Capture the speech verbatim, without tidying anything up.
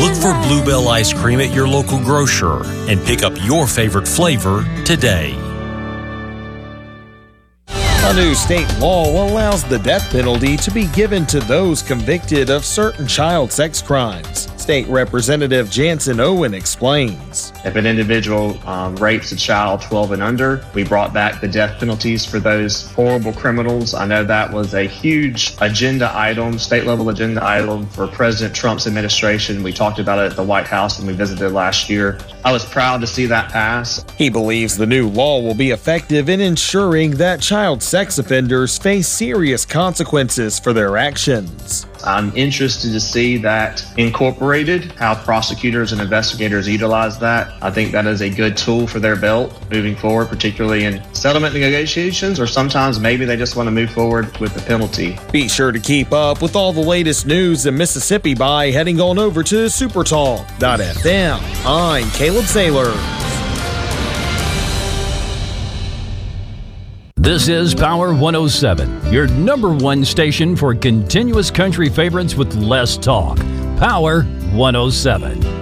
Look for Bluebell ice cream at your local grocer and pick up your favorite flavor today. A new state law allows the death penalty to be given to those convicted of certain child sex crimes. State Representative Jansen Owen explains. If an individual um, rapes a child twelve and under, we brought back the death penalties for those horrible criminals. I know that was a huge agenda item, state-level agenda item for President Trump's administration. We talked about it at the White House when we visited last year. I was proud to see that pass. He believes the new law will be effective in ensuring that child sex offenders face serious consequences for their actions. I'm interested to see that incorporated, how prosecutors and investigators utilize that. I think that is a good tool for their belt moving forward, particularly in settlement negotiations, or sometimes maybe they just want to move forward with the penalty. Be sure to keep up with all the latest news in Mississippi by heading on over to supertalk dot f m. I'm Caleb Saylor. This is Power one oh seven, your number one station for continuous country favorites with less talk. Power one oh seven.